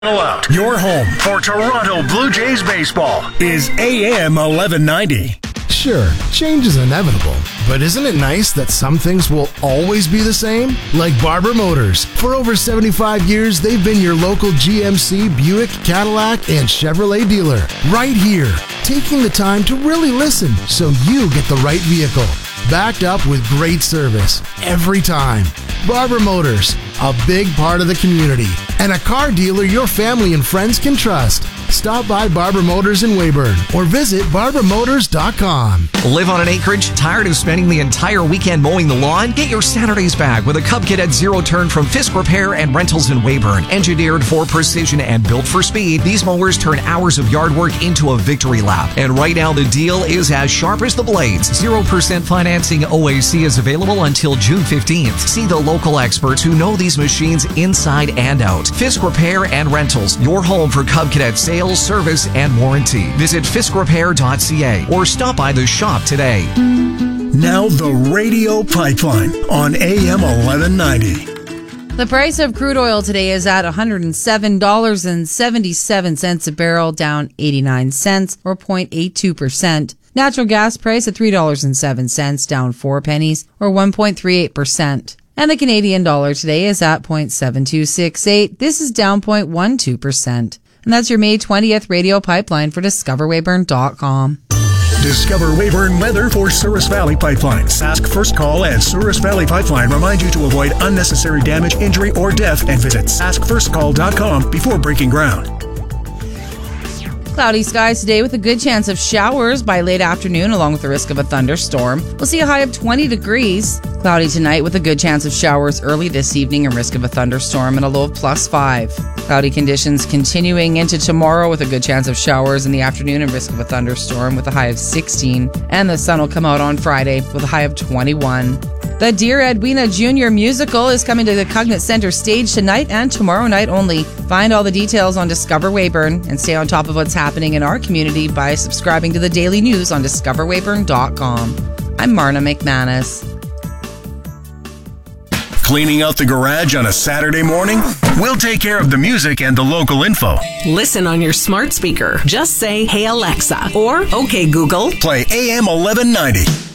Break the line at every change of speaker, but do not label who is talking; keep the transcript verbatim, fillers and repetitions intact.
Out. Your home for Toronto Blue Jays baseball is A M eleven ninety.
Sure, change is inevitable, but isn't it nice that some things will always be the same? Like Barber Motors. For over seventy-five years, they've been your local G M C, Buick, Cadillac, and Chevrolet dealer. Right here, taking the time to really listen so you get the right vehicle. Backed up with great service every time. Barber Motors, a big part of the community, and a car dealer your family and friends can trust. Stop by Barber Motors in Weyburn or visit barber motors dot com.
Live on an acreage? Tired of spending the entire weekend mowing the lawn? Get your Saturdays back with a Cub Cadet Zero Turn from Fisk Repair and Rentals in Weyburn. Engineered for precision and built for speed, these mowers turn hours of yard work into a victory lap. And right now, the deal is as sharp as the blades. zero percent financing O A C is available until June fifteenth. See the local experts who know these machines inside and out. Fisk Repair and Rentals, your home for Cub Cadet sales, service, and warranty. Visit fisk repair dot c a or stop by the shop today.
Now the Radio Pipeline on A M eleven ninety.
The price of crude oil today is at one hundred seven dollars and seventy-seven cents a barrel, down eighty-nine cents or zero point eight two percent. Natural gas price at three dollars and seven cents, down four pennies or one point three eight percent. And the Canadian dollar today is at zero point seven two six eight. This is down zero point one two percent. And that's your May twentieth Radio Pipeline for discover weyburn dot com.
Discover Weyburn weather for Souris Valley Pipeline. Sask First Call and Souris Valley Pipeline remind you to avoid unnecessary damage, injury, or death and visit sask first call dot com before breaking ground.
Cloudy skies today with a good chance of showers by late afternoon along with the risk of a thunderstorm. We'll see a high of twenty degrees. Cloudy tonight with a good chance of showers early this evening and risk of a thunderstorm and a low of plus five. Cloudy conditions continuing into tomorrow with a good chance of showers in the afternoon and risk of a thunderstorm with a high of sixteen. And the sun will come out on Friday with a high of twenty-one. The Dear Edwina Junior musical is coming to the Cognate Center stage tonight and tomorrow night only. Find all the details on Discover Weyburn and stay on top of what's happening in our community by subscribing to the daily news on discover weyburn dot com. I'm Marna McManus.
Cleaning out the garage on a Saturday morning? We'll take care of the music and the local info.
Listen on your smart speaker. Just say, "Hey Alexa," or "Okay Google."
Play A M eleven ninety.